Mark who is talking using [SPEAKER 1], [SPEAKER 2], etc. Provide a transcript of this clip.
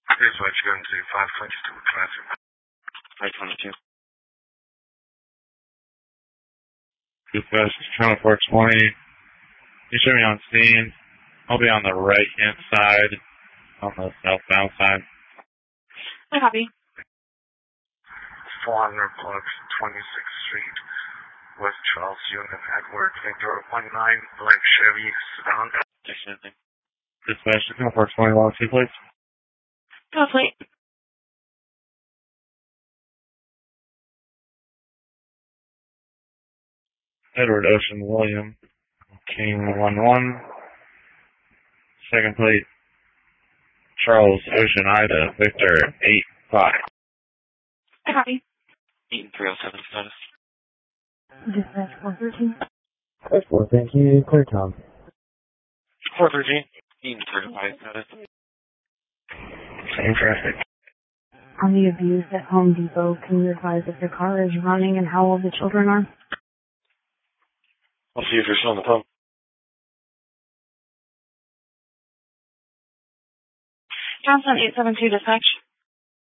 [SPEAKER 1] Here's what you're going to do. 522 traffic.
[SPEAKER 2] 522.
[SPEAKER 3] Dispatch, channel 420. You should be on scene. I'll be on the right-hand side, on the southbound side.
[SPEAKER 4] I copy.
[SPEAKER 1] 400 blocks, 26th Street, West Charles Unit, Edward, Victor 19, blank Chevy, sedan.
[SPEAKER 3] Dispatch, channel 420, long C, please.
[SPEAKER 4] Go, please.
[SPEAKER 3] Edward Ocean William, King 11. Second plate, Charles Ocean Ida, Victor 85.
[SPEAKER 4] I copy.
[SPEAKER 2] Eaton 307 status.
[SPEAKER 5] Dispatch 413.
[SPEAKER 6] 4, thank you. Clear Tom.
[SPEAKER 2] 413. Eaton 305 status.
[SPEAKER 3] Same traffic.
[SPEAKER 5] On the abused at Home Depot, can you advise if your car is running and how old the children are?
[SPEAKER 2] I'll see if you're still on the phone.
[SPEAKER 4] Johnson 872 dispatch.